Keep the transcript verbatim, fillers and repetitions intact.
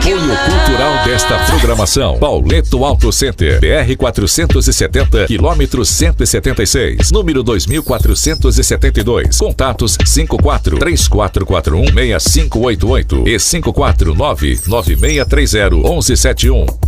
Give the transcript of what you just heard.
Apoio cultural desta programação: Pauleto Auto Center, B R quatrocentos e setenta, quilômetro cento e setenta e seis, número dois mil quatrocentos e setenta e dois. Contatos cinco quatro três quatro quatro um seis cinco oito oito e cinco quatro nove nove seis três zero um um sete um.